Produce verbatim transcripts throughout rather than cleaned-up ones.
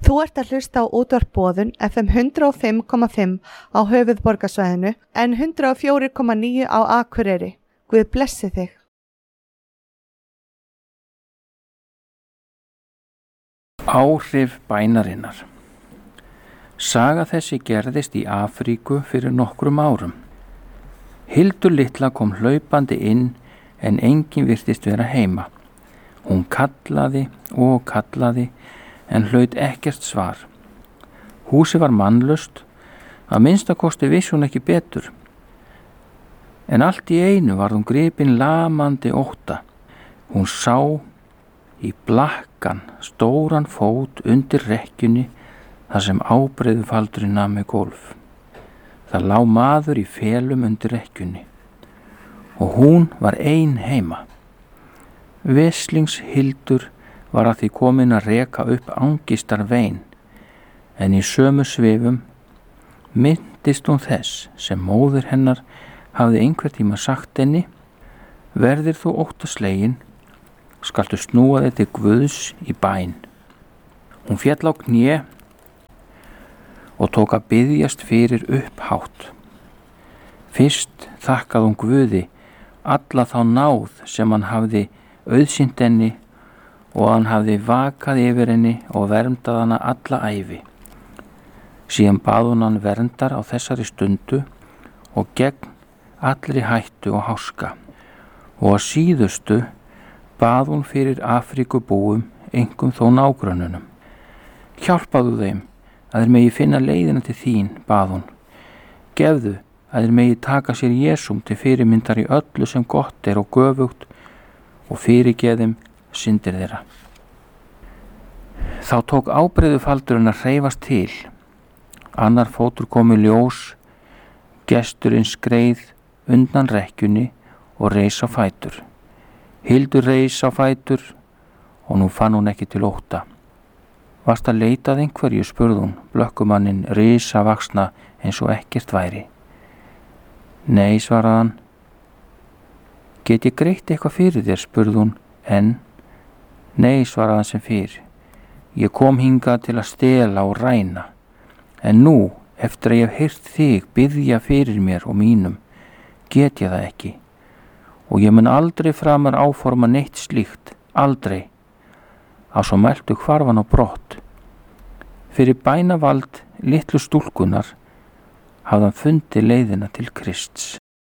Þú ert að hlusta á útvarp Boðun F M hundrað og fimm komma fimm á höfuðborgarsvæðinu en hundrað og fjögur komma níu á Akureyri. Guð blessi þig. Áhrif bænarinnar. Saga þessi gerðist í Afríku fyrir nokkrum árum. Hildur litla kom hlaupandi inn en enginn virtist vera heima. Hún kallaði og kallaði en hlaut ekkert svar. Húsið var mannlaust, að minnstakosti vissi hún ekki betur. En allt í einu var hún gripin lamandi ótta. Hún sá í blakkan stóran fót undir rekkjunni þar sem ábreiðufaldurinn nam með gólf. Það lá maður í felum undir rekkjunni og hún var ein heima. Veslingshildur var að því komin að reka upp angistar vein, en í sömu svifum minntist hún þess sem móðir hennar hafði einhver tíma sagt henni: verðir þú óttaslegin, skaltu snúa þig til Guðs í bæn. Hún féll á kné og tók að biðjast fyrir upphátt. Fyrst þakkaði hún Guði alla þá náð sem hann hafði auðsýnt henni og hann hafði vakað yfir henni og verndað hana alla ævi. Síðan bað hún hann verndar á þessari stundu og gegn allri hættu og háska. Og að síðustu bað hún fyrir Afríkubúum, einkum þó nágrönnunum. Hjálpaðu þeim að þeir megi finna leiðina til þín, bað hún. Gefðu að þeir megi taka sér Jesúm til fyrirmyndar í öllu sem gott er og göfugt og fyrirgeðum syndir þeirra. Þá tók ábreiðufaldurinn að hreyfast til. Annar fótur kom í ljós, gesturinn skreið undan rekkjunni og reis á fætur. Hildur reis á fætur og nú fann hún ekki til ótta. Varst að leita að einhverju, spurði hún, blökkumanninn risa vaxna eins og ekkert væri. Nei, svaraði hann. Get ég greitt eitthvað fyrir þér, spurði hún, en nei, svaraði hann sem fyrr. Ég kom hingað til að stela og ræna, en nú, eftir að ég hef heyrt þig biðja fyrir mér og mínum, get ég það ekki. Og ég mun aldrei framar áforma neitt slíkt, aldrei. Á svo mæltu hvarf hann á brott. Fyrir bænavald litlu stúlkunar hafði hann fundið leiðina til Krists.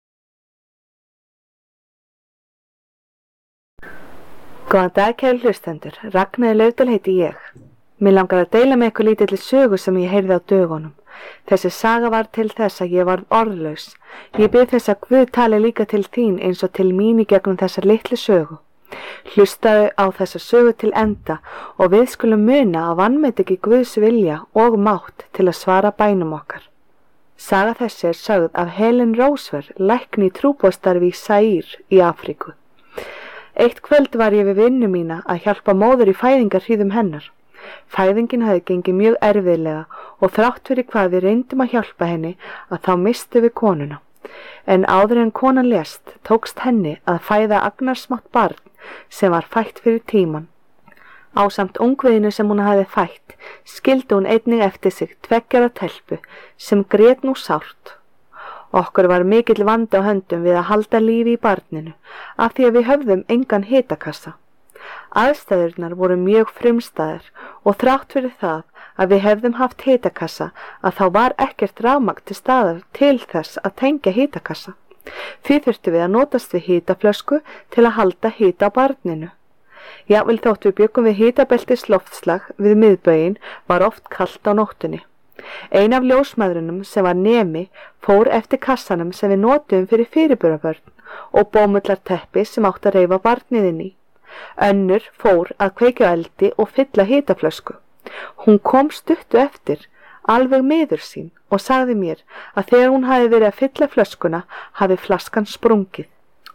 Góðan dag, kæru hlustendur. Ragnheiður Laufdal heiti ég. Mér langar að deila með ykkur lítilli sögu sem ég heyrði á dögunum. Þessi saga var til þess að ég varð orðlaus. Ég bið þess að Guð tali líka til þín eins og til mín í gegnum þessa litlu sögu. Hlustaðu á þessa sögu til enda og við skulum muna að vanmet ekki Guðs vilja og mátt til að svara bænum okkar. Saga þessi er sögð af Helen Roosevelt, lækni í trúboðsstarfi í Zaír í Afríku. Eitt kvöld var ég við vinnu mína að hjálpa móður í fæðingarhríðum hennar. Fæðingin hafði gengið mjög erfiðlega og þrátt fyrir hvað við reyndum að hjálpa henni að þá mistum við konuna. En áður en konan lést tókst henni að fæða agnarsmátt barn sem var fætt fyrir tíman. Ásamt ungviðinu sem hún hafði fætt skildi hún einnig eftir sig tveggjara telpu sem grét nú sárt. Okkur var mikill vandi á höndum við að halda lífi í barninu af því að við höfðum engan hitakassa. Aðstæðurnar voru mjög frumstæðar og þrátt fyrir það að við hefðum haft hitakassa að þá var ekkert rafmagn til staðar til þess að tengja hitakassa. Því þurftum við að notast við hitaflösku til að halda hita á barninu. Jafnvel þótt við bjuggum við hitabeltis loftslag við miðbögin var oft kalt á nóttunni. Ein af ljósmæðrunum sem var nemi fór eftir kassanum sem við notuðum fyrir fyrirburabörn og bómullarteppi sem átt að reifa barnið inn í. Önnur fór að kveikja eldi og fylla hitaflösku. Hún kom stuttu eftir, alveg miður sín og sagði mér að þegar hún hafi verið að fylla flöskuna hafi flaskan sprungið.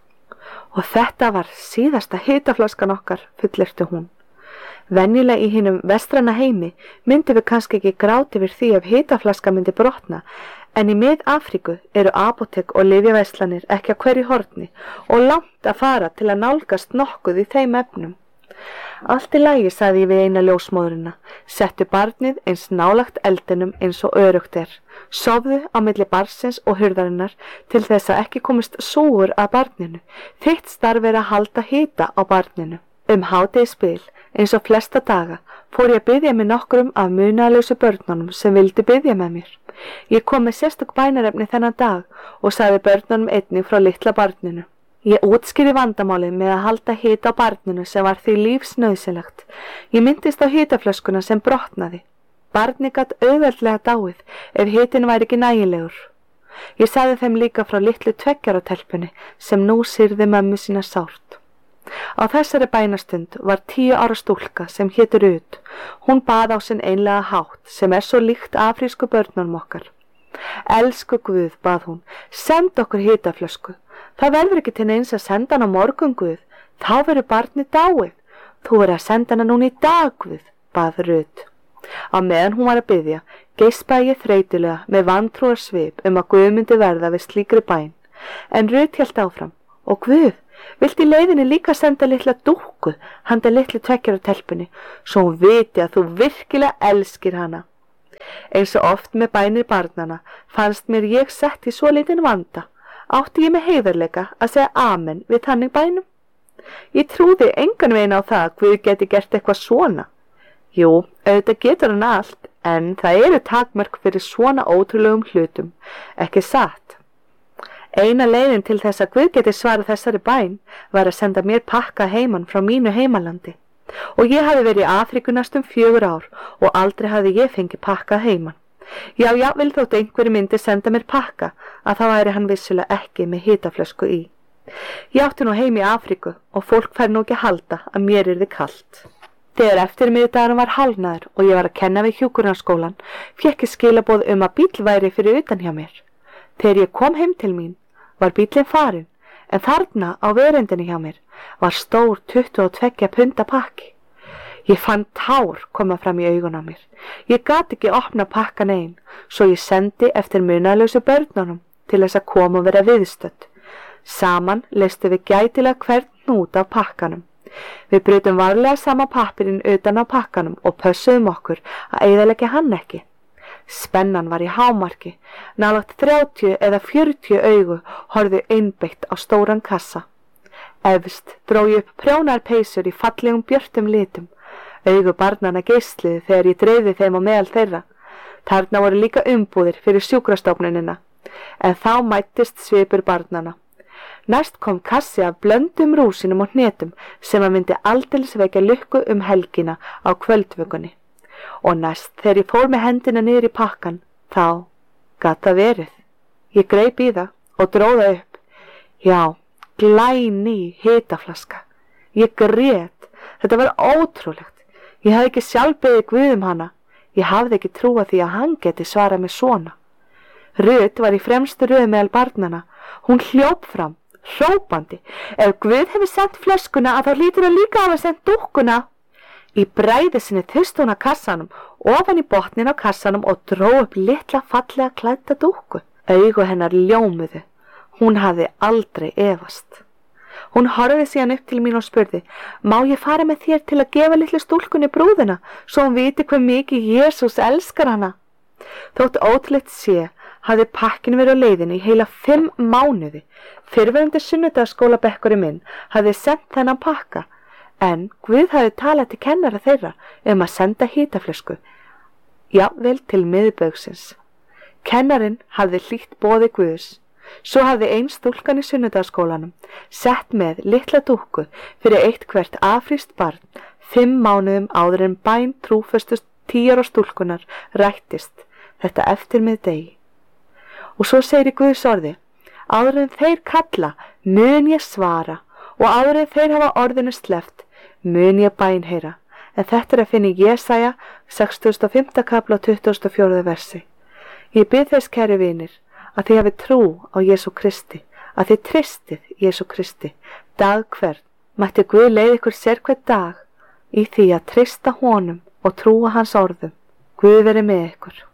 Og þetta var síðasta hitaflaskan okkar, fullyrti hún. Venjulega í hinum vestræna heimi myndi við kannski ekki gráti yfir því ef hitaflaska myndi brotna, en í Mið-Afríku eru apótek og lyfjaverslanir ekki á hverju horni og langt að fara til að nálgast nokkuð í þeim efnum. Allt í lagi, sagði ég við eina ljósmóðurina. Settu barnið eins nálagt eldinum eins og örugt er. Sofðu á milli barnsins og hurðarinnar til þess að ekki komist súgur að barninu. Þitt starf er að halda hita á barninu. Um hádegisbil, eins og flesta daga, fór ég að biðja með nokkrum af munaðarlausu börnunum sem vildu biðja með mér. Ég kom með sérstök bænarefni þennan dag og sagði börnunum einnig frá litla barninu. Ég útskýrði vandamálið með að halda hita á barninu sem var því lífsnauðsynlegt. Ég myndist á hitaflöskuna sem brotnaði. Barnið gat auðveldlega dáið ef hitin væri ekki nægilegur. Ég sagði þeim líka frá litlu tveggjara-telpunni sem nú sýrði mömmu sína sárt. Á þessari bænastund var tíu ára stúlka sem hétur Rut. Hún bað á sinn einlega hátt sem er svo líkt afrísku börnunum okkar. Elsku Guð, bað hún, send okkur hitaflösku. Það verður ekki til neins að senda hana á morgun, Guð. Þá verður barnið dáið. Þú verður að senda hana núna í dag, Guð, bað Rut. Á meðan hún var að biðja, geispaði ég þreytulega með vantrúar svip um að Guð myndi verða við slíkri bæn. En Rut hélt áfram. Og Guð, viltu í leiðinni líka senda litla dúkku handa litlu tveggjara-telpunni, svo hún viti að þú virkilega elskir hana. Eins og oft með bænir barnana fannst mér ég sett í svo lítinn vanda. Átti ég með heiðarleika að segja amen við þannig bænum? Ég trúði engan veginn á það að Guð geti gert eitthvað svona. Jú, auðvitað getur hann allt, en það eru takmörk fyrir svona ótrúlegum hlutum, ekki satt. Eina leiðin til þess að Guð geti svarað þessari bæn var að senda mér pakka heiman frá mínu heimalandi. Og ég hafi verið í Afríku næstum fjögur ár og aldrei hafi ég fengið pakka heiman. Já, já, vil þótt einhverju myndi senda mér pakka að þá væri hann vissulega ekki með hitaflösku í. Ég átti nú heim í Afríku og fólk fær nú ekki að halda að mér yrði kalt. Þegar eftirmiðdagurinn var hálfnaður og ég var að kenna við hjúkrunarskólann, fékk ég skilaboð um að bíll væri fyrir utan hjá mér. Þegar ég kom heim til mín var bíllinn farinn, en þarna á veröndinni hjá mér var stór tuttugu og tveggja punda pakki. Ég fann tár koma fram í augun á mér. Ég gat ekki opna pakkan ein, svo ég sendi eftir munaðarlausu börnunum til þess að koma og vera viðstödd. Saman leystum við gætilega hvern hnút af pakkanum. Við brutum varlega sama pappirinn utan á pakkanum og pössuðum okkur að eyðileggja hann ekki. Spennan var í hámarki, nálægt þrjátíu eða fjörutíu augu horfðu einbeitt á stóran kassa. Efst dró ég upp prjónar peysur í fallegum björtum litum. Augu barnanna geisluðu þegar ég dreifði þeim á meðal þeirra. Þarna voru líka umbúðir fyrir sjúkrastofnunina, en þá mættist svipur barnanna. Næst kom kassi af blöndum rúsinum og hnetum sem að myndi aldeilis vekja lukku um helgina á kvöldvökunni. Og næst þegar ég fór með hendina niður í pakkan, þá gat það verið. Ég greip í það og dró það upp. Já, glæný hitaflaska. Ég grét. Þetta var ótrúlegt. Ég hafði ekki sjálf beðið Guð um hana. Ég hafði ekki trúað því að hann geti svarað mig svona. Rut var í fremstu röð meðal barnana. Hún hljóp fram, hrópandi. Ef Guð hefði sendt flöskuna að þá hlýtur hann líka hafa sendt dúkkuna. Í bræði sinni þusti hún að kassanum, ofan í botnin á kassanum og dró upp litla fallega klædda dúkku. Augu hennar ljómuðu. Hún hafði aldrei efast. Hún horfði síðan upp til mín og spurði, má ég fara með þér til að gefa litlu stúlkunni brúðuna, svo hún viti hve mikið Jesús elskar hana? Þótt ótrúlegt sé, hafði pakkin verið á leiðinni í heila fimm mánuði. Fyrrverandi sunnudagsskólabekkurinn minn hafði sendt þennan pakka, en Guð hafði talað til kennara þeirra um að senda hitaflösku, jafnvel til miðbaugsins. Kennarinn hafði hlýtt boði Guðs. Svo hafði ein stúlkan í sunnudagsskólanum sett með litla dúkku fyrir eitt hvert afrískt barn fimm mánuðum áður en bæn trúföstust tíjar og stúlkunar rættist þetta eftirmiðdegi. Og svo segir í Guðs orði, áður en þeir kalla mun ég svara og áður en þeir hafa orðinu sleppt mun ég bænheyra. En þetta er að finna í Jesaja sextugasta og fimmta kafla og tuttugasta og fjórða versi. Ég bið þess, kæri vinir, að þið hafi trú á Jesú Kristi, að þið tristið Jesú Kristi, dag hvern. Mætti Guð leiða ykkur sérhvern dag í því að trista honum og trúa hans orðum. Guð veri með ykkur.